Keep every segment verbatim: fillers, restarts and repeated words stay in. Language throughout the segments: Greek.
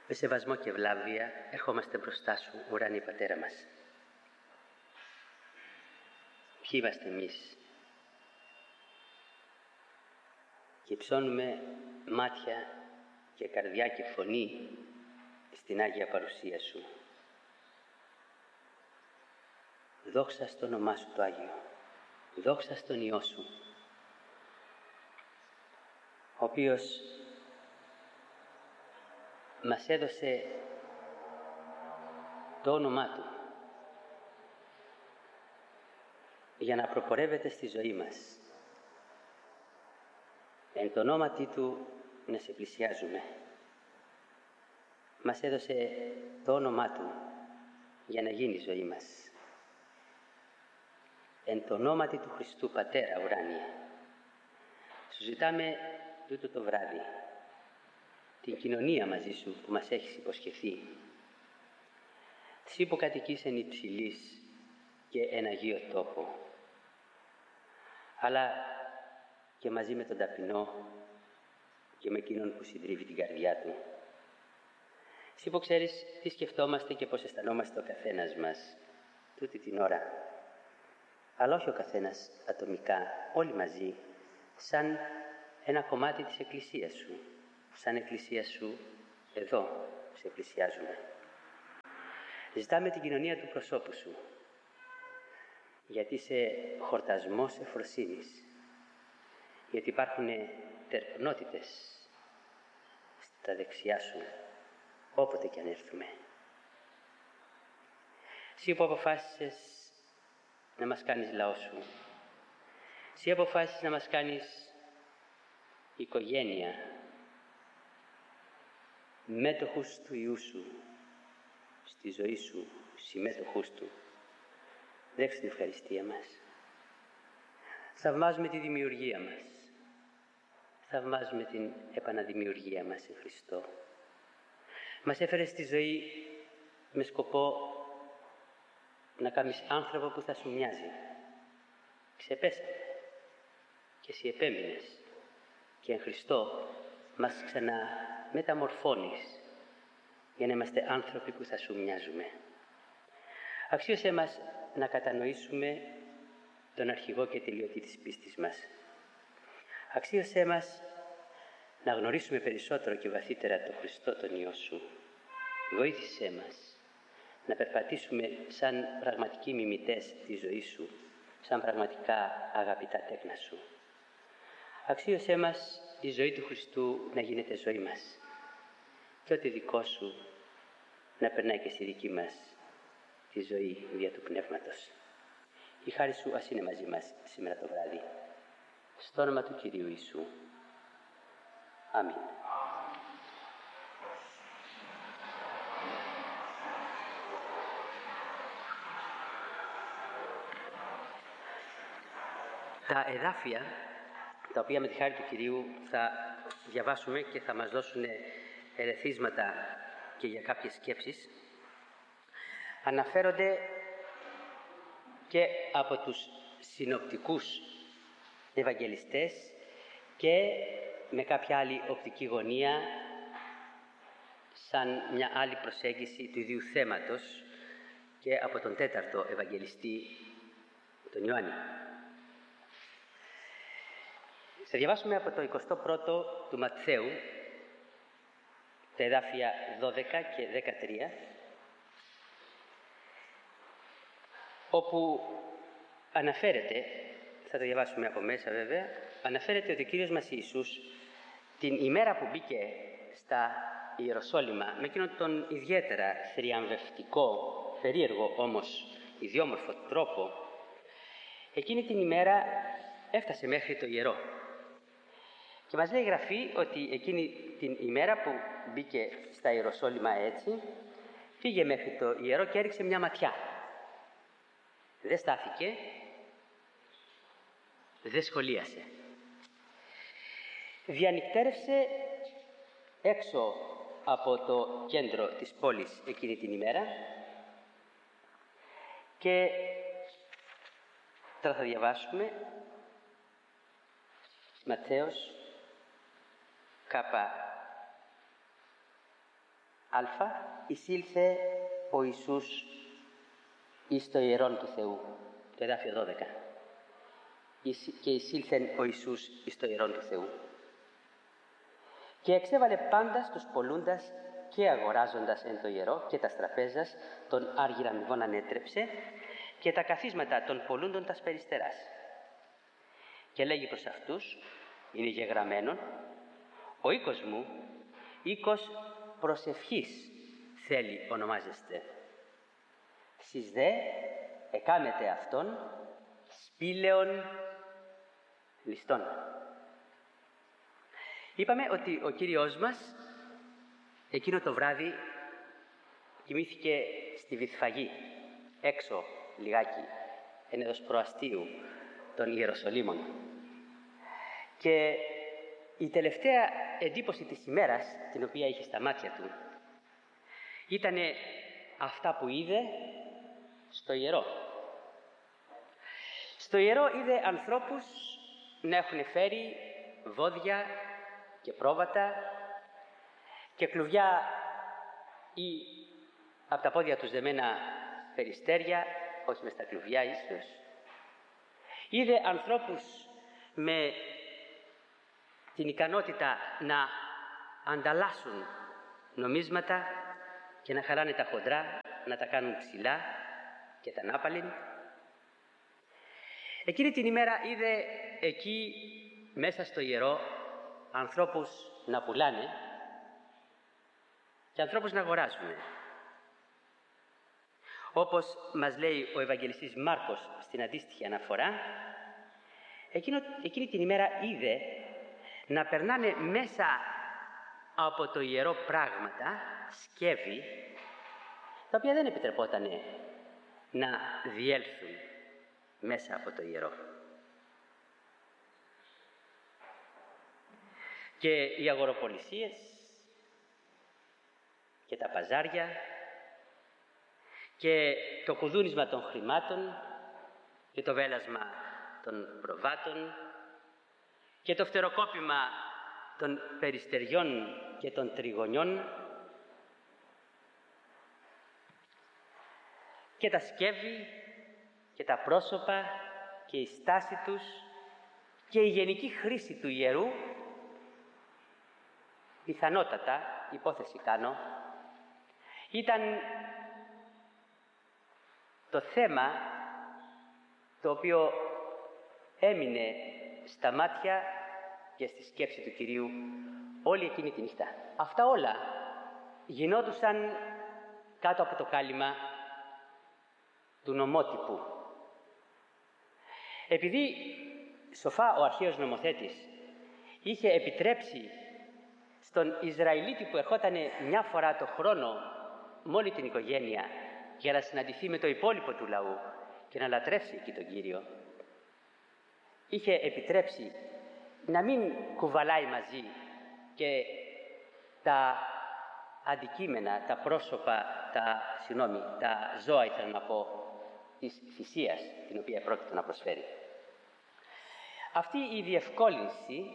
Με σεβασμό και ευλάβεια ερχόμαστε μπροστά σου, ουράνιε Πατέρα μας. Ποιοι είμαστε εμείς? Και υψώνουμε μάτια και καρδιά και φωνή στην Άγια Παρουσία σου. Δόξα στο όνομά σου το Άγιο, δόξα στον Υιό σου, ο οποίος μας έδωσε το όνομά του για να προπορεύεται στη ζωή μας. Εν το ονόματι του να σε πλησιάζουμε. Μας έδωσε το όνομά του για να γίνει η ζωή μας. Εν το ονόματι του Χριστού Πατέρα ουράνιε, σου ζητάμε τούτο το βράδυ την κοινωνία μαζί σου που μας έχεις υποσχεθεί. Εσύ που κατοικείς εν υψηλής και εν Αγίο τόπο, αλλά και μαζί με τον ταπεινό και με εκείνον που συντρίβει την καρδιά του. Εσύ που ξέρεις τι σκεφτόμαστε και πώς αισθανόμαστε ο καθένας μας τούτη την ώρα, αλλά όχι ο καθένας ατομικά, όλοι μαζί, σαν ένα κομμάτι της Εκκλησίας σου. Σαν Εκκλησία σου, εδώ σε πλησιάζουμε. Ζητάμε την κοινωνία του προσώπου σου, γιατί είσαι χορτασμός ευφροσύνης, γιατί υπάρχουν τερπνότητες στα δεξιά σου, όποτε κι αν έρθουμε. Εσύ που αποφάσισες να μας κάνεις λαό σου, εσύ αποφάσισες να μας κάνεις οικογένεια, μέτοχους του Υιού σου, στη ζωή σου, συμμέτοχους του. Δέξτε την ευχαριστία μας. Θαυμάζουμε τη δημιουργία μας. Θαυμάζουμε την επαναδημιουργία μας σε Χριστό. Μας έφερε στη ζωή με σκοπό να κάνεις άνθρωπο που θα σου μοιάζει. Ξεπέσαμε και εσύ επέμεινες και εν Χριστώ μας ξαναμεταμορφώνεις για να είμαστε άνθρωποι που θα σου μοιάζουμε. Αξίωσέ μας να κατανοήσουμε τον αρχηγό και τελειωτή της πίστης μας. Αξίωσέ μας να γνωρίσουμε περισσότερο και βαθύτερα τον Χριστό τον Υιό σου. Βοήθησέ μας να περπατήσουμε σαν πραγματικοί μιμητές της ζωής σου, σαν πραγματικά αγαπητά τέκνα σου. Αξίωσέ μας η ζωή του Χριστού να γίνεται ζωή μας και ό,τι δικό σου να περνάει και στη δική μας τη ζωή δια του Πνεύματος. Η χάρη σου ας είναι μαζί μας σήμερα το βράδυ. Στο όνομα του Κυρίου Ιησού. Αμήν. Τα εδάφια, τα οποία με τη χάρη του Κυρίου θα διαβάσουμε και θα μας δώσουν ερεθίσματα και για κάποιες σκέψεις, αναφέρονται και από τους συνοπτικούς Ευαγγελιστές και με κάποια άλλη οπτική γωνία, σαν μια άλλη προσέγγιση του ίδιου θέματος και από τον τέταρτο Ευαγγελιστή, τον Ιωάννη. Θα διαβάσουμε από το εικοστό πρώτο του Ματθαίου, τα εδάφια δώδεκα και δεκατρία, όπου αναφέρεται, θα το διαβάσουμε από μέσα βέβαια, αναφέρεται ότι ο Κύριος μας Ιησούς την ημέρα που μπήκε στα Ιεροσόλυμα με εκείνον τον ιδιαίτερα θριαμβευτικό, περίεργο όμως ιδιόμορφο τρόπο, εκείνη την ημέρα έφτασε μέχρι το ιερό. Και μας λέει η Γραφή ότι εκείνη την ημέρα που μπήκε στα Ιεροσόλυμα έτσι, πήγε μέχρι το ιερό και έριξε μια ματιά. Δεν στάθηκε, δεν σχολίασε. Διανυκτέρευσε έξω από το κέντρο της πόλης εκείνη την ημέρα και τώρα θα διαβάσουμε Ματθαίος κάπα Α. Εισήλθε ο Ιησούς εις το ιερόν του Θεού. Το εδάφιο δώδεκα. Και εισήλθεν ο Ιησούς εις το ιερόν του Θεού. Και εξέβαλε πάντας τους πολλούντας και αγοράζοντας εν το ιερό και τα τραπέζας των άργυραμιβών ανέτρεψε και τα καθίσματα των πολλούντων τας περιστεράς. Και λέγει προς αυτούς, είναι γεγραμμένον, ο οίκος μου, οίκος προσευχής θέλει ονομάζεστε. Σεις δε εκάμετε αυτόν σπήλαιον ληστών. Είπαμε ότι ο Κύριος μας εκείνο το βράδυ κοιμήθηκε στη Βηθφαγή, έξω λιγάκι, εν έδος προαστίου των Ιεροσολύμων. Και η τελευταία εντύπωση της ημέρας, την οποία είχε στα μάτια του, ήταν αυτά που είδε στο ιερό. Στο ιερό είδε ανθρώπους να έχουν φέρει βόδια και πρόβατα και κλουβιά ή από τα πόδια τους δεμένα περιστέρια, όχι μες στα κλουβιά ίσως. Είδε ανθρώπους με την ικανότητα να ανταλλάσσουν νομίσματα και να χαράνε τα χοντρά, να τα κάνουν ψηλά και τα νάπαλιν. Εκείνη την ημέρα είδε εκεί μέσα στο ιερό ανθρώπους να πουλάνε και ανθρώπους να αγοράζουν. Όπως μας λέει ο Ευαγγελιστής Μάρκος στην αντίστοιχη αναφορά, εκείνο, εκείνη την ημέρα είδε να περνάνε μέσα από το ιερό πράγματα, σκεύη, τα οποία δεν επιτρεπόταν να διέλθουν μέσα από το ιερό. Και οι αγοροπολισίες και τα παζάρια και το κουδούνισμα των χρημάτων και το βέλασμα των προβάτων και το φτεροκόπημα των περιστεριών και των τριγωνιών και τα σκεύη και τα πρόσωπα και η στάση τους και η γενική χρήση του ιερού, πιθανότατα, υπόθεση κάνω, ήταν το θέμα το οποίο έμεινε στα μάτια και στη σκέψη του Κυρίου όλη εκείνη τη νύχτα. Αυτά όλα γινόντουσαν κάτω από το κάλυμα του νομότυπου. Επειδή σοφά ο αρχαίος νομοθέτης είχε επιτρέψει στον Ισραηλίτη που ερχόταν μια φορά το χρόνο μόλι την οικογένεια για να συναντηθεί με το υπόλοιπο του λαού και να λατρεύσει εκεί τον Κύριο, είχε επιτρέψει να μην κουβαλάει μαζί και τα αντικείμενα, τα πρόσωπα, τα, συγγνώμη, τα ζώα ήθελα να πω, της θυσίας την οποία πρόκειται να προσφέρει. Αυτή η διευκόλυνση,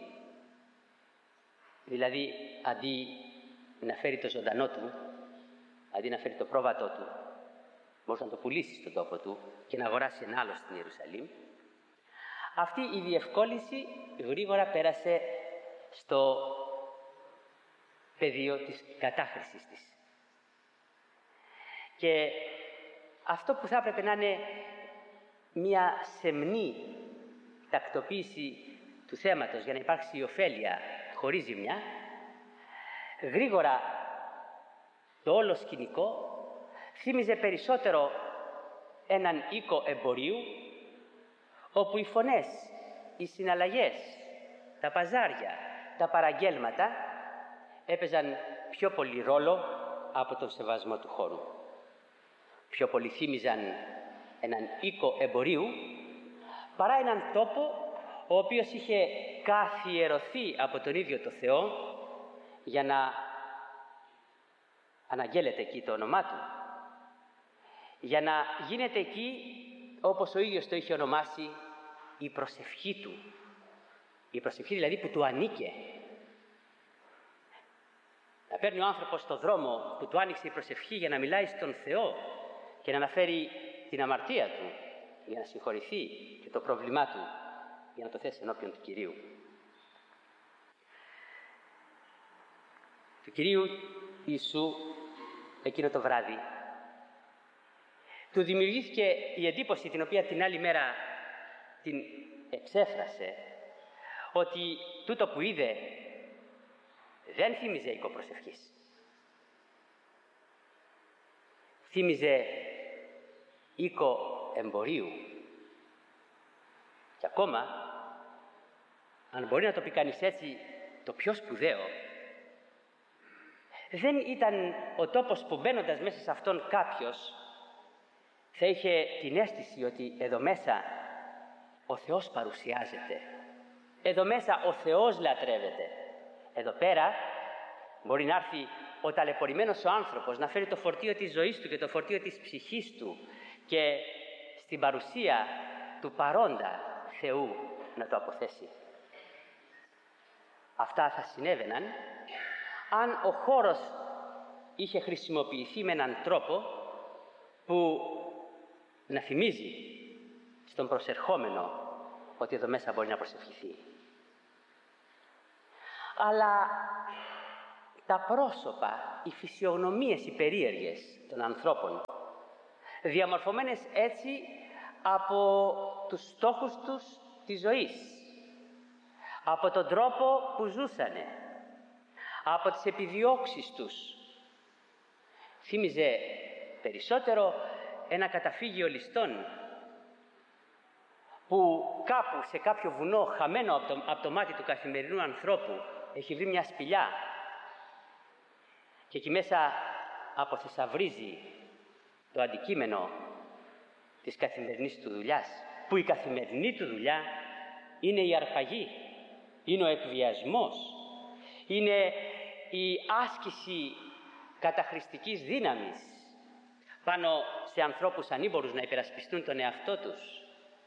δηλαδή αντί να φέρει το ζωντανό του, αντί να φέρει το πρόβατό του, μπορούσε να το πουλήσει στον τόπο του και να αγοράσει ένα άλλο στην Ιερουσαλήμ, αυτή η διευκόλυνση γρήγορα πέρασε στο πεδίο της κατάχρησης της. Και αυτό που θα έπρεπε να είναι μια σεμνή τακτοποίηση του θέματος για να υπάρξει η ωφέλεια χωρίς ζημιά, γρήγορα το όλο σκηνικό θύμιζε περισσότερο έναν οίκο εμπορίου, όπου οι φωνές, οι συναλλαγές, τα παζάρια, τα παραγγέλματα έπαιζαν πιο πολύ ρόλο από τον σεβασμό του χώρου. Πιο πολύ θύμιζαν έναν οίκο εμπορίου παρά έναν τόπο ο οποίος είχε καθιερωθεί από τον ίδιο το Θεό για να αναγγέλλεται εκεί το όνομά Του, για να γίνεται εκεί όπως ο ίδιος το είχε ονομάσει η προσευχή Του, η προσευχή δηλαδή που Του ανήκε. παίρνει ο άνθρωπος στον δρόμο που του άνοιξε η προσευχή για να μιλάει στον Θεό και να αναφέρει την αμαρτία του, για να συγχωρηθεί και το πρόβλημά του, για να το θέσει ενώπιον του Κυρίου. Του Κυρίου Ιησού εκείνο το βράδυ του δημιουργήθηκε η εντύπωση, την οποία την άλλη μέρα την εξέφρασε, ότι τούτο που είδε δεν θύμιζε οίκο προσευχής. Θύμιζε οίκο εμπορίου. Και ακόμα, αν μπορεί να το πει κανείς έτσι, το πιο σπουδαίο, δεν ήταν ο τόπος που μπαίνοντας μέσα σε αυτόν κάποιος θα είχε την αίσθηση ότι εδώ μέσα ο Θεός παρουσιάζεται. Εδώ μέσα ο Θεός λατρεύεται. Εδώ πέρα μπορεί να έρθει ο ταλαιπωρημένος ο άνθρωπος να φέρει το φορτίο της ζωής του και το φορτίο της ψυχής του και στην παρουσία του παρόντα Θεού να το αποθέσει. Αυτά θα συνέβαιναν αν ο χώρος είχε χρησιμοποιηθεί με έναν τρόπο που να θυμίζει στον προσερχόμενο ότι εδώ μέσα μπορεί να προσευχηθεί. Αλλά τα πρόσωπα, οι φυσιογνωμίες, οι περίεργες των ανθρώπων, διαμορφωμένες έτσι από τους στόχους τους της ζωής, από τον τρόπο που ζούσανε, από τις επιδιώξεις τους, θύμιζε περισσότερο ένα καταφύγιο ληστών που κάπου σε κάποιο βουνό χαμένο από το, από το μάτι του καθημερινού ανθρώπου έχει βρει μια σπηλιά και εκεί μέσα αποθεσαυρίζει το αντικείμενο της καθημερινής του δουλειάς, που η καθημερινή του δουλειά είναι η αρπαγή, είναι ο εκβιασμός, είναι η άσκηση καταχρηστικής δύναμης πάνω σε ανθρώπους ανήμπορους να υπερασπιστούν τον εαυτό τους.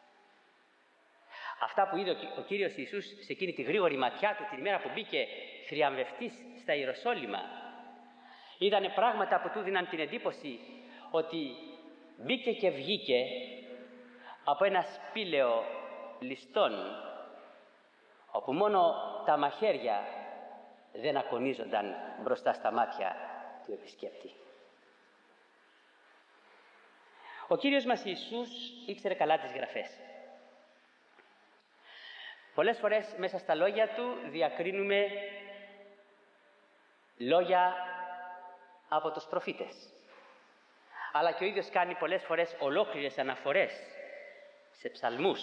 Αυτά που είδε ο Κύριος Ιησούς σε εκείνη τη γρήγορη ματιά του την ημέρα που μπήκε θριαμβευτής στα Ιεροσόλυμα, είδανε πράγματα που του δίναν την εντύπωση ότι μπήκε και βγήκε από ένα σπήλαιο ληστών, όπου μόνο τα μαχαίρια δεν ακονίζονταν μπροστά στα μάτια του επισκέπτη. Ο Κύριος μας Ιησούς ήξερε καλά τις Γραφές. Πολλές φορές μέσα στα λόγια του διακρίνουμε λόγια από τους προφήτες. Αλλά και ο ίδιος κάνει πολλές φορές ολόκληρες αναφορές σε ψαλμούς.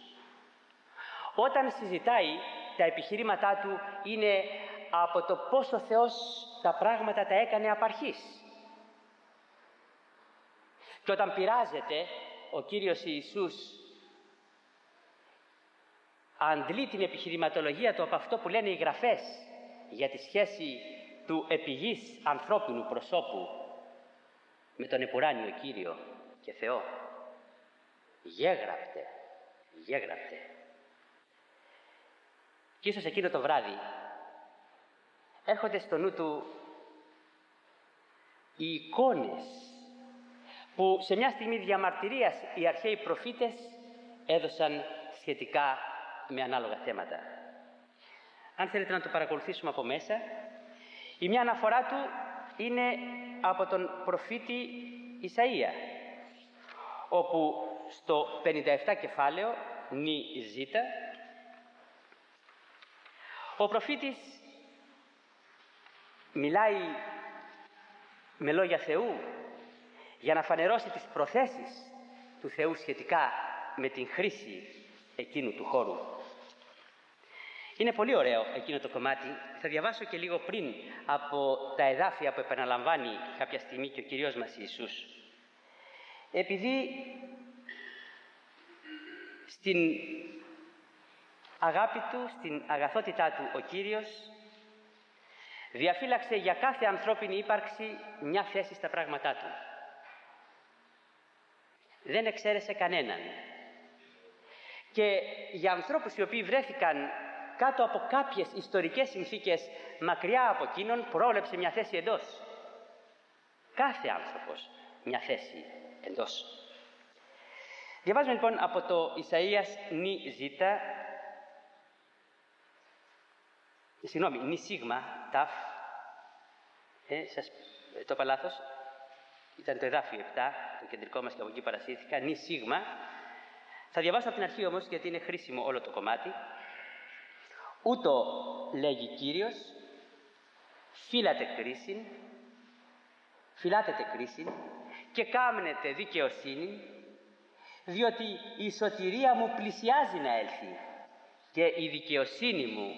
Όταν συζητάει, τα επιχειρήματά του είναι από το πώς ο Θεός τα πράγματα τα έκανε απ' αρχής. Και όταν πειράζεται, ο Κύριος Ιησούς αντλεί την επιχειρηματολογία του από αυτό που λένε οι Γραφές για τη σχέση του επιγής ανθρώπινου προσώπου με τον επουράνιο Κύριο και Θεό. Γέγραπτε, γέγραπτε. Και ίσως εκείνο το βράδυ έρχονται στο νου του οι εικόνες που σε μια στιγμή διαμαρτυρίας οι αρχαίοι προφήτες έδωσαν σχετικά με ανάλογα θέματα. Αν θέλετε να το παρακολουθήσουμε από μέσα, η μια αναφορά του είναι από τον προφήτη Ισαΐα, όπου στο πενήντα επτά κεφάλαιο, νη ζήτα, ο προφήτης μιλάει με λόγια Θεού για να φανερώσει τις προθέσεις του Θεού σχετικά με την χρήση εκείνου του χώρου. Είναι πολύ ωραίο εκείνο το κομμάτι. Θα διαβάσω και λίγο πριν από τα εδάφια που επαναλαμβάνει κάποια στιγμή και ο Κύριος μας Ιησούς. Επειδή στην αγάπη του, στην αγαθότητά του ο Κύριος διαφύλαξε για κάθε ανθρώπινη ύπαρξη μια θέση στα πράγματά του. Δεν εξαίρεσε κανέναν. Και για ανθρώπους οι οποίοι βρέθηκαν κάτω από κάποιες ιστορικές συνθήκες μακριά από εκείνον πρόβλεψε μια θέση εντός. Κάθε άνθρωπος μια θέση εντός. Διαβάζουμε λοιπόν από το Ισαΐας νη ζήτα, συγγνώμη, νη σίγμα, ταφ, ε, σας το είπα λάθος, ήταν το εδάφιο επτά, το κεντρικό μας και από εκεί παρασύρθηκα, νη σίγμα. Θα διαβάσω από την αρχή όμως, γιατί είναι χρήσιμο όλο το κομμάτι. Ούτω λέγει Κύριος, φύλατε κρίσιν, φυλάτετε κρίσιν και κάμνετε δικαιοσύνη, διότι η σωτηρία μου πλησιάζει να έλθει και η δικαιοσύνη μου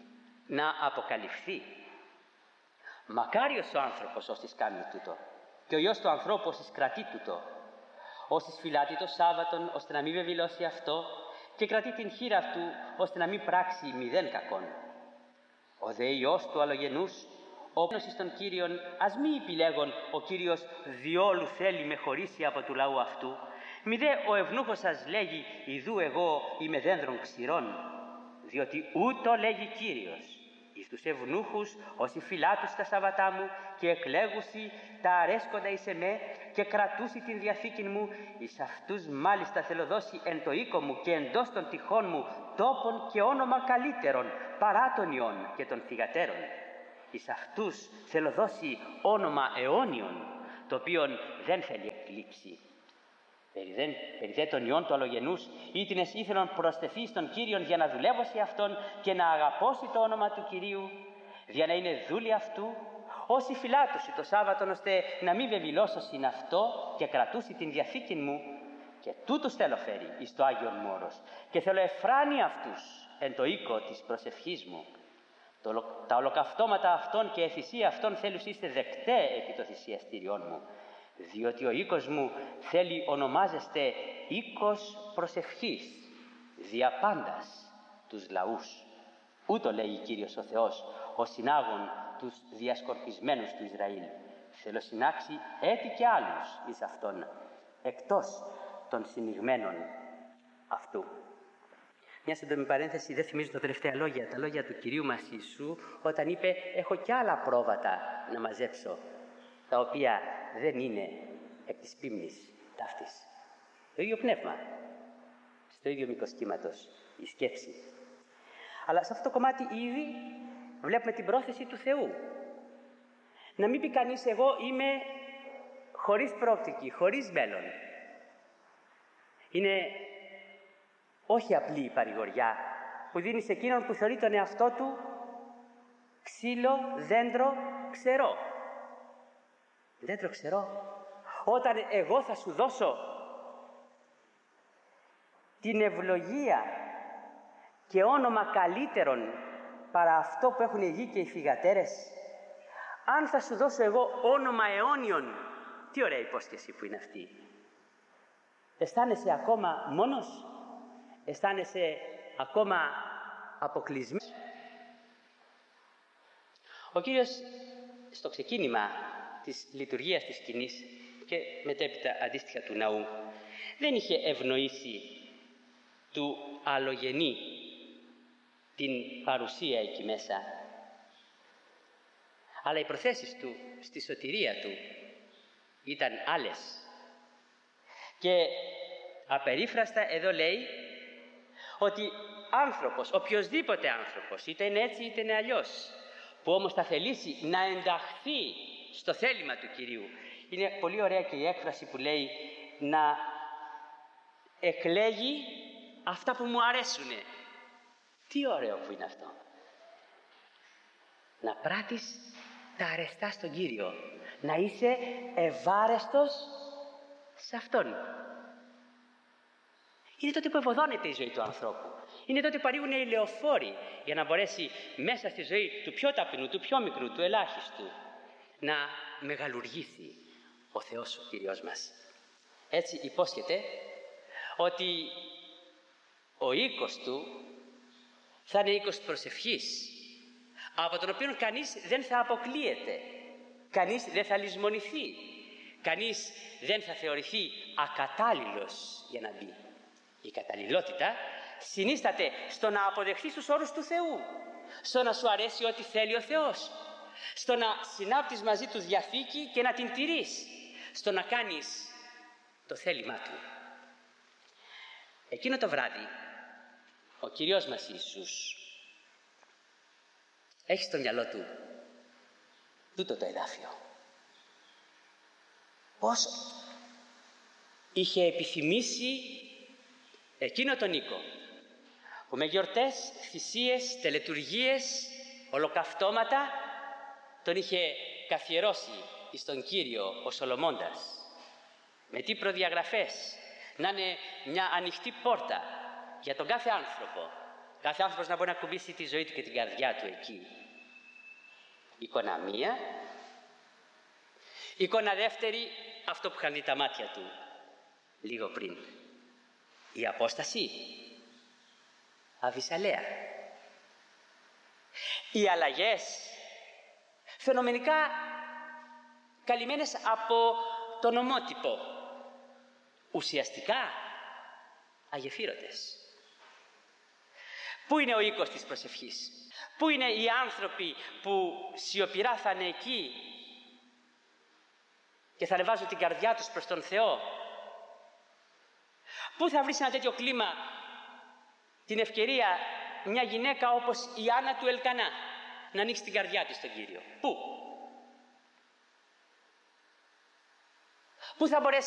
να αποκαλυφθεί. Μακάριος ο άνθρωπος όσης κάνει τούτο και ο Υιός του ανθρώπου όσης κρατεί τούτο, όσης φυλάτει το Σάββατον ώστε να μην βεβηλώσει αυτό και κρατεί την χείρα αυτού ώστε να μην πράξει μηδέν κακόν. Ο δε Υιός του αλλογενούς, ο πένωσης των Κύριων, ας μη επιλέγον ο Κύριος διόλου θέλει με χωρίσει από του λαού αυτού, μη δε ο ευνούχος σας λέγει ιδού εγώ είμαι δένδρων ξηρών, διότι ούτω λέγει Κύριος, εις τους ευνούχους όσοι φυλάτους τα Σαββατά μου και εκλέγουσι τα αρέσκοντα εις εμέ και κρατούσι την διαθήκη μου, εις αυτούς μάλιστα θέλω δώσει εν το οίκο μου και εντός των τυχών μου τόπον και όνομα καλύτερον παρά των ιών και των θυγατέρων. Εις αυτούς θέλω δώσει όνομα αιώνιον, το οποίον δεν θέλει εκλείψει. Περί, περί δε των ιών του αλλογενούς, ήτινες ήθελον προσθεθεί στον Κύριον για να δουλεύωσει αυτόν και να αγαπώσει το όνομα του Κυρίου, για να είναι δούλοι αυτού, όσοι φυλάτουσι το Σάββατον ώστε να μην βεβηλώσωσιν αυτό και κρατούσι την διαθήκη μου, και τούτους θέλω φέρει εις το Άγιον Μόρος και θέλω εφράνει αυτούς εν το οίκο της προσευχής μου. Το, τα ολοκαυτώματα αυτών και εθυσία αυτών θέλους είστε δεκτέ επί το θυσιαστήριόν μου, διότι ο οίκος μου θέλει ονομάζεστε οίκος προσευχής, δια πάντας τους λαούς. Ούτω λέει Κύριος ο Θεός, ο συνάγων τους διασκορπισμένους του Ισραήλ. Θέλω συνάξει έτη και άλλους εις αυτόν, εκτός των συνηγμένων αυτού. Μια σύντομη παρένθεση, δεν θυμίζω τα τελευταία λόγια, τα λόγια του Κυρίου μας Ιησού, όταν είπε «Έχω κι άλλα πρόβατα να μαζέψω», τα οποία δεν είναι εκ της πίμνης ταύτης. Το ίδιο πνεύμα, στο ίδιο μήκος κύματος, η σκέψη. Αλλά σε αυτό το κομμάτι ήδη βλέπουμε την πρόθεση του Θεού. Να μην πει κανείς εγώ είμαι χωρίς προοπτική, χωρίς μέλλον. Είναι όχι απλή η παρηγοριά που δίνει σε εκείνον που θεωρεί τον εαυτό του ξύλο, δέντρο, ξερό. Δέντρο ξερό. Όταν εγώ θα σου δώσω την ευλογία και όνομα καλύτερον παρά αυτό που έχουν οι γη και οι θυγατέρες, αν θα σου δώσω εγώ όνομα αιώνιον, τι ωραία υπόσχεση που είναι αυτή. Αισθάνεσαι ακόμα μόνος, αισθάνεσαι ακόμα αποκλεισμένος. Ο Κύριος στο ξεκίνημα της λειτουργίας της σκηνής και μετέπειτα αντίστοιχα του ναού δεν είχε ευνοήσει του αλλογενή την παρουσία εκεί μέσα, αλλά οι προθέσεις του στη σωτηρία του ήταν άλλες. Και απερίφραστα εδώ λέει ότι άνθρωπος, οποιοσδήποτε άνθρωπος, είτε είναι έτσι είτε είναι αλλιώς, που όμως θα θελήσει να ενταχθεί στο θέλημα του Κυρίου. Είναι πολύ ωραία και η έκφραση που λέει να εκλέγει αυτά που μου αρέσουνε. Τι ωραίο που είναι αυτό. Να πράττεις τα αρεστά στον Κύριο. Να είσαι ευάρεστος σε Αυτόν. Είναι τότε που ευωδώνεται η ζωή του ανθρώπου. Είναι τότε που παρήγουν οι λεωφόροι για να μπορέσει μέσα στη ζωή του πιο ταπεινού, του πιο μικρού, του ελάχιστου να μεγαλουργήσει ο Θεός ο Κύριος μας. Έτσι υπόσχεται ότι ο οίκος του θα είναι οίκος προσευχής, από τον οποίο κανείς δεν θα αποκλείεται, κανείς δεν θα λησμονηθεί, κανείς δεν θα θεωρηθεί ακατάλληλος για να μπει. Η καταλληλότητα συνίσταται στο να αποδεχθεί τους όρους του Θεού, Στο να σου αρέσει ό,τι θέλει ο Θεός. Στο να συνάπτεις μαζί του διαθήκη και να την τηρείς. Στο να κάνεις το θέλημά του. Εκείνο το βράδυ, ο Κυριός μας Ιησούς έχει στο μυαλό του τούτο το εδάφιο. Πώς είχε επιθυμήσει εκείνο τον οίκο που με γιορτές, θυσίες, τελετουργίες, ολοκαυτώματα τον είχε καθιερώσει εις τον Κύριο ο Σολομώντας. Με τι προδιαγραφές, να είναι μια ανοιχτή πόρτα για τον κάθε άνθρωπο. Κάθε άνθρωπος να μπορεί να κουμπίσει τη ζωή του και την καρδιά του εκεί. Εικόνα μία. Εικόνα δεύτερη, αυτό που είχαν δει τα μάτια του λίγο πριν. Η απόσταση αβυσαλαία. Οι αλλαγές φαινομενικά καλυμμένες από τον ομότυπο, ουσιαστικά αγεφύρωτες. Πού είναι ο οίκος της προσευχής? Πού είναι οι άνθρωποι που σιωπηρά θα είναι εκεί και θα ανεβάζουν την καρδιά τους προς τον Θεό? Πού θα βρεις ένα τέτοιο κλίμα, την ευκαιρία μια γυναίκα όπως η Άννα του Ελκανά να ανοίξει την καρδιά της στον Κύριο? Πού? Πού θα μπορέσει